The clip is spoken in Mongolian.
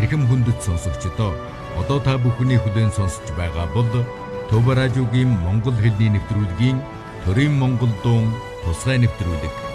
танхим хүндэт сонсогчдоо одоо та бүхний хүлээн сонсож байгаа бол Төв радиогийн монгол хэлний нэвтрүүлгийн Төрийн монгол дуун тусгай нэвтрүүлэг